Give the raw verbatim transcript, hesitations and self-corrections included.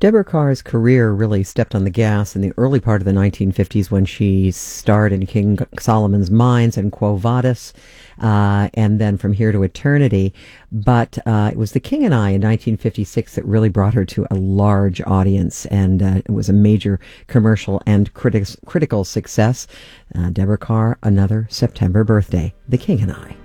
Deborah Kerr's career really stepped on the gas in the early part of the nineteen fifties when she starred in King Solomon's Mines and Quo Vadis, uh, and then From Here to Eternity. But uh, it was The King and I in nineteen fifty-six that really brought her to a large audience, and uh, it was a major commercial and criti- critical success. Uh, Deborah Kerr, Another September Birthday, The King and I.